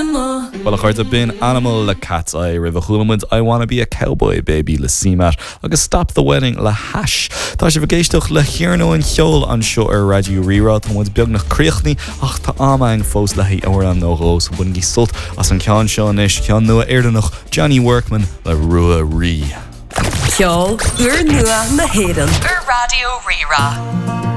Well, chuir a bin animal le Cat's Eye rih a chulamid I wanna be a cowboy baby le Seamat agus Stop the Wedding le Hash. Tá sé bhgéisteach le chéarnó an cheol an seo ar Radio Rírá tá muid beag nach críochnaí ach tá amaing fós le hí óir an nórós bun gí sult as an cean seo inis cean nua éidirnach Johnny Workman le Rua Rí. Ceol uair nua na héireann ar Radio Rírá.